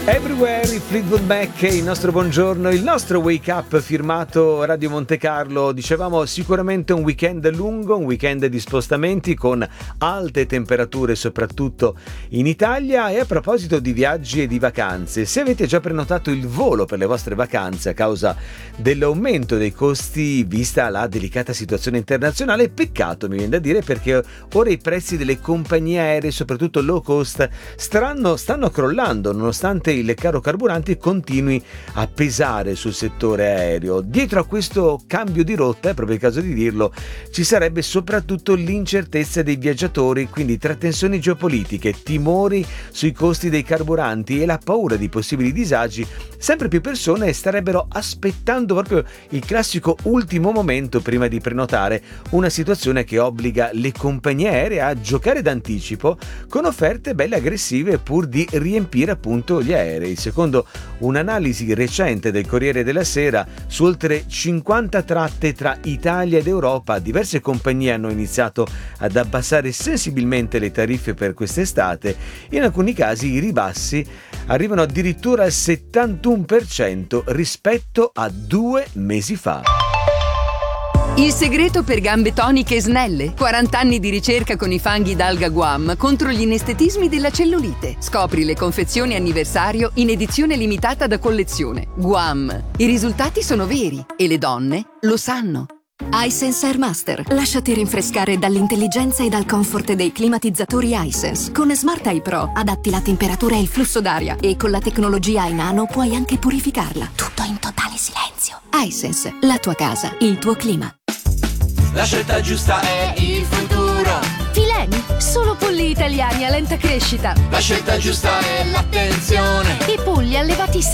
Everywhere, i Fleetwood Mac, il nostro buongiorno, il nostro wake up firmato Radio Monte Carlo. Dicevamo sicuramente un weekend lungo, un weekend di spostamenti con alte temperature soprattutto in Italia. E a proposito di viaggi e di vacanze, se avete già prenotato il volo per le vostre vacanze a causa dell'aumento dei costi vista la delicata situazione internazionale, peccato mi viene da dire, perché ora i prezzi delle compagnie aeree, soprattutto low cost, stanno crollando nonostante il caro carburanti continui a pesare sul settore aereo. Dietro a questo cambio di rotta, è proprio il caso di dirlo, ci sarebbe soprattutto l'incertezza dei viaggiatori, quindi tra tensioni geopolitiche, timori sui costi dei carburanti e la paura di possibili disagi, sempre più persone starebbero aspettando proprio il classico ultimo momento prima di prenotare, una situazione che obbliga le compagnie aeree a giocare d'anticipo con offerte belle aggressive pur di riempire appunto gli aerei. Secondo un'analisi recente del Corriere della Sera, su oltre 50 tratte tra Italia ed Europa, diverse compagnie hanno iniziato ad abbassare sensibilmente le tariffe per quest'estate. In alcuni casi i ribassi arrivano addirittura al 71% rispetto a 2 mesi fa. Il segreto per gambe toniche e snelle. 40 anni di ricerca con i fanghi d'alga Guam contro gli inestetismi della cellulite. Scopri le confezioni anniversario in edizione limitata da collezione. Guam. I risultati sono veri e le donne lo sanno. iSense Air Master. Lasciati rinfrescare dall'intelligenza e dal comfort dei climatizzatori iSense. Con Smart Eye Pro adatti la temperatura e il flusso d'aria e con la tecnologia iNano puoi anche purificarla. Tutto in totale silenzio. iSense, la tua casa, il tuo clima. La scelta giusta è il futuro. Fileni, solo polli italiani a lenta crescita. La scelta giusta è l'attenzione.